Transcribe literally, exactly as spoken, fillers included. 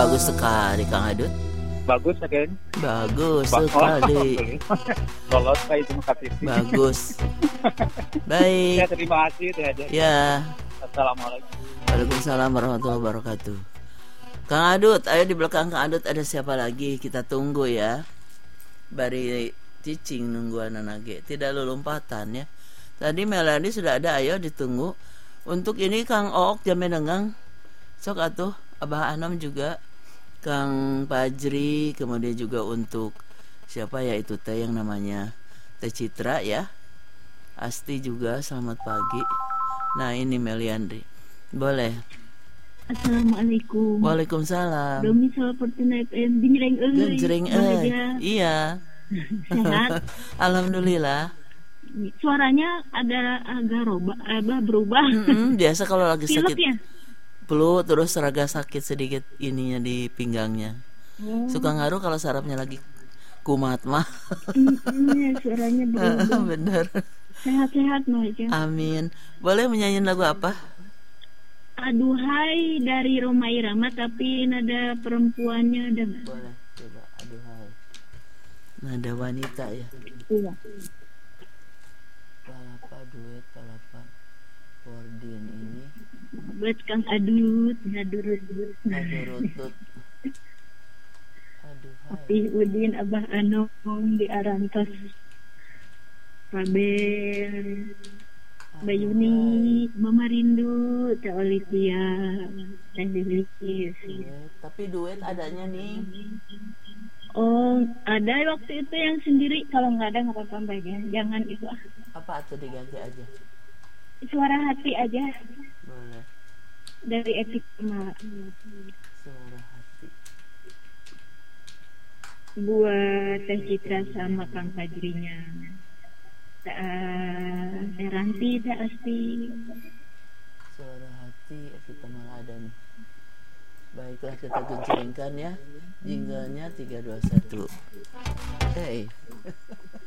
bagus sekali Kang Adut. Bagus ya kan? Bagus Ba- sekali. Lolos kayak itu makasih. Bagus. Ya, Baik. terima kasih Teh Haja. Ya. Assalamualaikum. Waalaikumsalam warahmatullahi wabarakatuh. Kang Adut, ayo di belakang Kang Adut ada siapa lagi? Kita tunggu ya. Bari cicing nunggu ananage. Tidak lompatan ya. Tadi Melanie sudah ada, ayo ditunggu. Untuk ini Kang Ook Jamenengang. Sok atuh Abah Anam juga. Kang Pajri, kemudian juga untuk siapa ya itu teh yang namanya Teh Citra ya. Asti juga selamat pagi. Nah, ini Meliandri. Boleh. Assalamualaikum. Waalaikumsalam. Domi salah pertuna F M dinjreng euy. Genjreng euy. Iya. Sehat. Alhamdulillah. Suaranya ada agak robah, apa berubah. Mm-mm, biasa kalau lagi Pilek sakit ya? flu terus raga sakit sedikit ininya di pinggangnya. Oh. Suka ngaruh kalau sarafnya lagi kumat mah. Mm-mm, ya, suaranya berubah. Bener. Sehat-sehat mah ya. Amin. Boleh menyanyiin lagu apa? Aduhai dari Roma Irama tapi nada perempuannya ada nggak? Boleh, coba aduhai. Nada wanita ya. Iya. Palapa duet palapa Fordin ini. Buat Kang Adut, ngadurut. Adurutut. Aduhai. Tapi Udin Abah Anong di Arantos. Rabel, Bayuni, Mama Rindu, Teh Olivia, Teh Lilis. Duet. Tapi duet adanya nih. Oh, ada waktu itu yang sendiri. Kalau nggak ada nggak apa-apa Mbak ya. Jangan itu ah. Apa tuh diganti aja? Suara hati aja Boleh. dari Epi Kemal. Suara hati. Buat Teh Citra sama Kang Fajrinya. Teh Ranti, Teh Asti. Suara hati kita malah ada nih. Baiklah kita genjrengkan ya. Jinglenya tiga dua satu. Hey.